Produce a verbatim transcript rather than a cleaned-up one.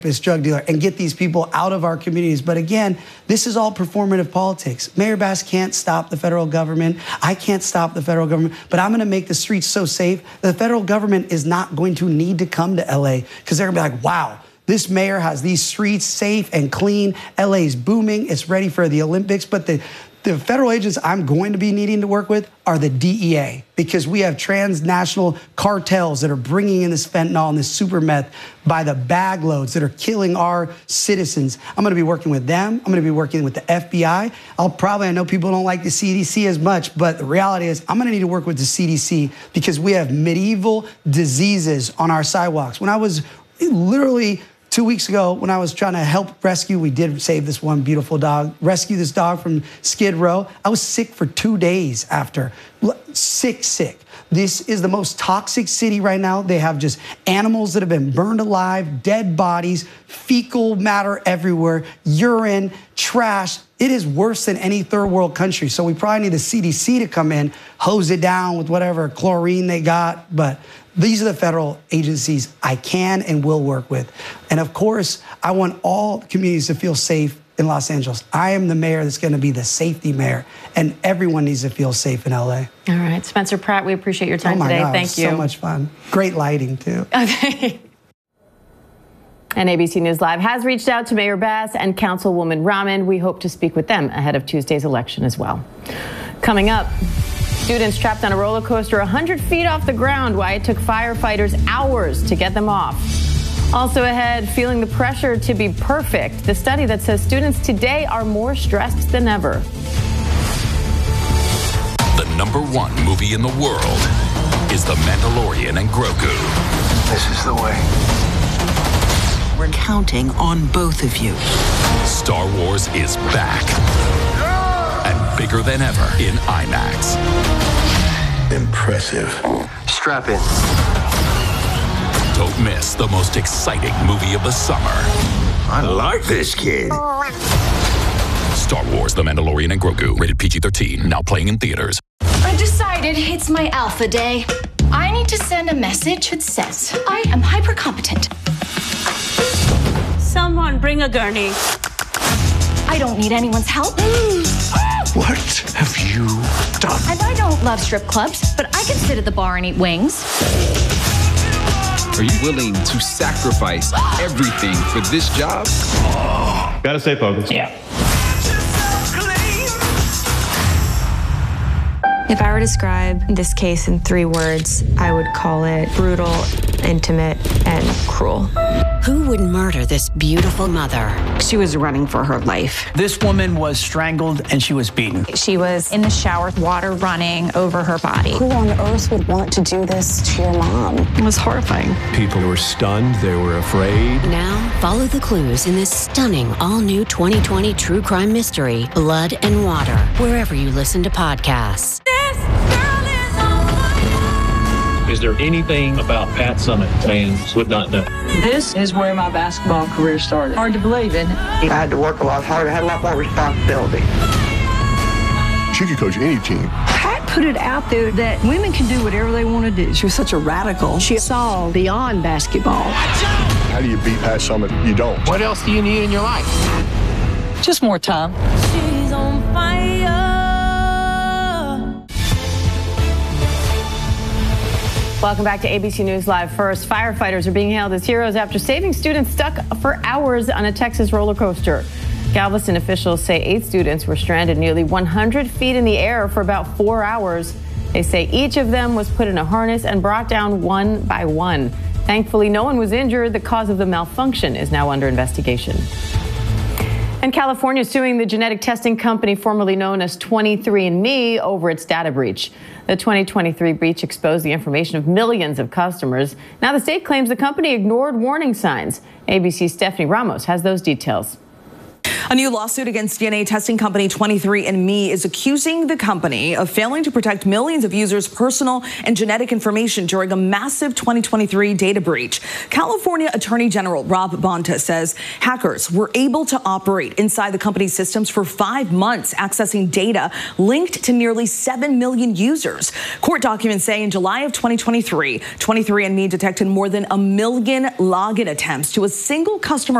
this drug dealer and get these people out of our communities. But again, this is all performative politics. Mayor Bass can't stop the federal government. I can't stop the federal government, but I'm gonna make the streets so safe that the federal government is not going to need to come to L A because they're gonna be like, wow, this mayor has these streets safe and clean. L A's booming, it's ready for the Olympics. But the, the federal agents I'm going to be needing to work with are the D E A, because we have transnational cartels that are bringing in this fentanyl and this super meth by the bag loads that are killing our citizens. I'm gonna be working with them. I'm gonna be working with the F B I. I'll probably, I know people don't like the C D C as much, but the reality is I'm gonna need to work with the C D C because we have medieval diseases on our sidewalks. When I was literally Two weeks ago, when I was trying to help rescue, we did save this one beautiful dog, rescue this dog from Skid Row. I was sick for two days after. Sick, sick. This is the most toxic city right now. They have just animals that have been burned alive, dead bodies, fecal matter everywhere, urine, trash. It is worse than any third world country. So we probably need the C D C to come in, hose it down with whatever chlorine they got. But these are the federal agencies I can and will work with. And of course, I want all communities to feel safe in Los Angeles. I am the mayor that's going to be the safety mayor, and everyone needs to feel safe in L A. All right, Spencer Pratt, we appreciate your time oh my today. God, Thank you. So much fun. Great lighting, too. Okay. And A B C News Live has reached out to Mayor Bass and Councilwoman Rahman. We hope to speak with them ahead of Tuesday's election as well. Coming up, students trapped on a roller coaster one hundred feet off the ground, why it took firefighters hours to get them off. Also ahead, feeling the pressure to be perfect, the study that says students today are more stressed than ever. The number one movie in the world is The Mandalorian and Grogu. This is the way. We're counting on both of you. Star Wars is back. And bigger than ever in IMAX. Impressive. Strap in. Don't miss the most exciting movie of the summer. I like this kid. Star Wars, The Mandalorian and Grogu. Rated P G thirteen. Now playing in theaters. I decided it's my alpha day. I need to send a message that says I am hyper competent. Someone bring a gurney. I don't need anyone's help. What have you done? And I don't love strip clubs, but I can sit at the bar and eat wings. Are you willing to sacrifice everything for this job? Gotta stay focused. Yeah. If I were to describe this case in three words, I would call it brutal, intimate, and cruel. Who would murder this beautiful mother? She was running for her life. This woman was strangled and she was beaten. She was in the shower, water running over her body. Who on earth would want to do this to your mom? It was horrifying. People were stunned, they were afraid. Now, follow the clues in this stunning all-new twenty twenty true crime mystery, Blood and Water, wherever you listen to podcasts. Is there anything about Pat Summitt fans would not know? This is where my basketball career started. Hard to believe, isn't it? I had to work a lot harder. I had a lot more responsibility. She could coach any team. Pat put it out there that women can do whatever they want to do. She was such a radical. She saw beyond basketball. How do you beat Pat Summitt? You don't. What else do you need in your life? Just more time. She's on fire. Welcome back to A B C News Live. First, firefighters are being hailed as heroes after saving students stuck for hours on a Texas roller coaster. Galveston officials say eight students were stranded nearly one hundred feet in the air for about four hours. They say each of them was put in a harness and brought down one by one. Thankfully, no one was injured. The cause of the malfunction is now under investigation. And California is suing the genetic testing company formerly known as twenty-three and me over its data breach. The twenty twenty-three breach exposed the information of millions of customers. Now the state claims the company ignored warning signs. A B C's Stephanie Ramos has those details. A new lawsuit against D N A testing company twenty-three and me is accusing the company of failing to protect millions of users' personal and genetic information during a massive twenty twenty-three data breach. California Attorney General Rob Bonta says hackers were able to operate inside the company's systems for five months, accessing data linked to nearly seven million users. Court documents say in July of twenty twenty-three, twenty-three and me detected more than a million login attempts to a single customer